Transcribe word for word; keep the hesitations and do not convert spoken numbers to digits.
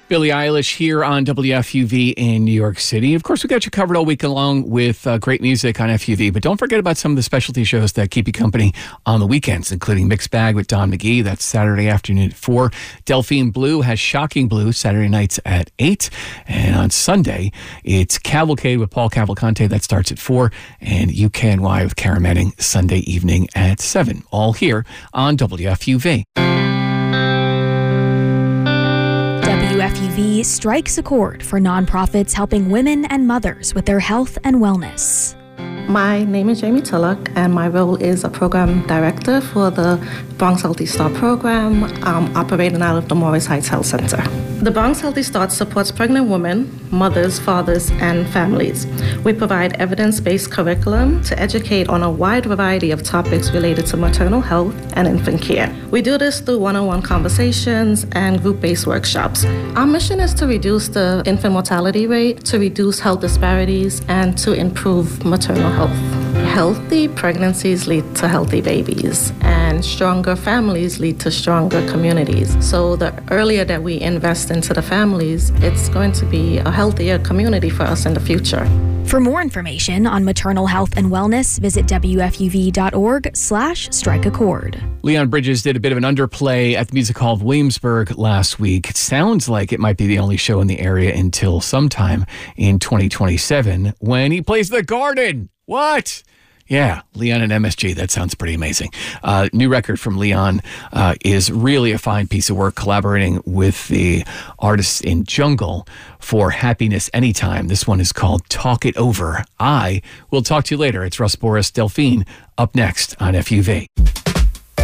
Billie Eilish here on W F U V in New York City. Of course, we got you covered all week long with uh, great music on F U V, but don't forget about some of the specialty shows that keep you company on the weekends, including Mixed Bag with Don McGee. That's Saturday afternoon at four. Delphine Blue has Shocking Blue Saturday nights at eight. And on Sunday, it's Cavalcade with Paul Cavalcante. That starts at four. And U K N Y with Kara Manning Sunday evening at seven. All here on W F U V. W F U V strikes a chord for nonprofits helping women and mothers with their health and wellness. My name is Jamie Tullock, and my role is a program director for the Bronx Healthy Start program, um, operating out of the Morris Heights Health Center. The Bronx Healthy Start supports pregnant women, mothers, fathers, and families. We provide evidence-based curriculum to educate on a wide variety of topics related to maternal health and infant care. We do this through one-on-one conversations and group-based workshops. Our mission is to reduce the infant mortality rate, to reduce health disparities, and to improve maternal health. Healthy pregnancies lead to healthy babies, and stronger families lead to stronger communities. So the earlier that we invest into the families, it's going to be a healthier community for us in the future. For more information on maternal health and wellness, visit W F U V dot org slash strike a chord. Leon Bridges did a bit of an underplay at the Music Hall of Williamsburg last week. It sounds like it might be the only show in the area until sometime in twenty twenty-seven when he plays The Garden. What? Yeah, Leon and M S G. That sounds pretty amazing. Uh, new record from Leon uh, is really a fine piece of work, collaborating with the artists in Jungle for Happiness Anytime. This one is called Talk It Over. I will talk to you later. It's Russ Boris, Delphine, up next on F U V.